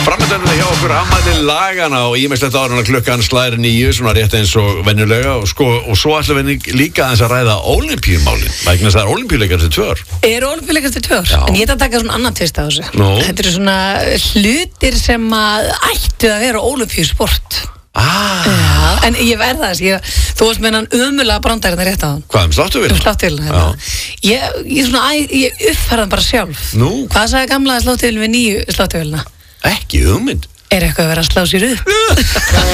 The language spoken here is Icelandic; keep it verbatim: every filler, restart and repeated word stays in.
Framöndanum hjá okkur afmæli lagana og ímislegt áður en að klukkan slær níu, svona rétt eins og venjulega og, sko, og svo ætlum við líka aðeins að ræða ólympíumálin, vegna þess að það er ólympíuleikar til tvö ár. Er ólympíuleikar til tvö ár? En ég ætla að taka svona annan tvist á þessu. Nú? Þetta eru svona hlutir sem að ættu að vera ólympíusport. Ah. Já, en ég verða þess, ég, þú veist með hann ömulega brandarinn rétt á hann. Hvað, um sláttuvél? Um sláttuvél, hérna. Ég, ég, svona, ég uppfærðan bara sjálf. Nú? Hvað sagði gamla sláttuvél við nýju sláttuvelina? Ekki hugmynd. Er eitthvað að vera að slá sér upp?